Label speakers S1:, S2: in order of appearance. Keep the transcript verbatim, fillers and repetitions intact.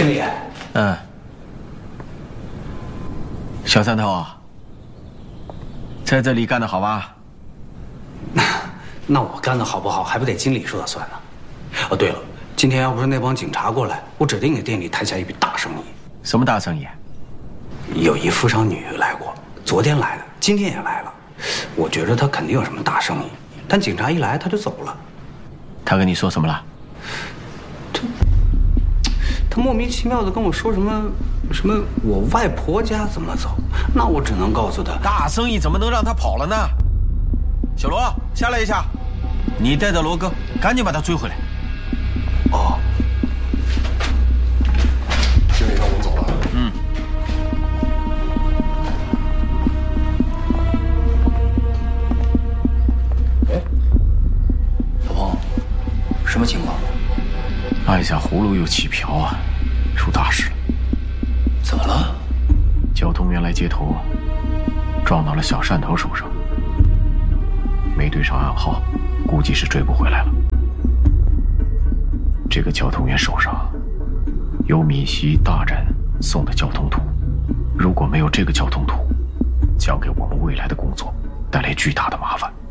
S1: 经理。
S2: 嗯。小三头啊，在这里干得好吧？
S1: 那我干得好不好，还不得经理说了算呢。哦，对了，今天要不是那帮警察过来，我指定给店里谈下一笔大生意。
S2: 什么大生意？
S1: 有一富商女来过，昨天来的，今天也来了。我觉着她肯定有什么大生意，但警察一来，她就走了。
S2: 他跟你说什么了？
S1: 他他莫名其妙的跟我说什么什么我外婆家怎么走，那我只能告诉他，
S2: 大生意怎么能让他跑了呢？小罗，下来一下，你带着罗哥，赶紧把他追回来。
S1: 哦，
S3: 经理让我们走了。
S2: 嗯。
S1: 哎，老彭，什么情况？
S2: 按下葫芦又起瓢啊，出大事了。
S1: 怎么了？
S2: 交通员来接头，撞到了小汕头手上，没对上暗号，估计是追不回来了。这个交通员手上有闽西大人送的交通图，如果没有这个交通图，将给我们未来的工作带来巨大的麻烦。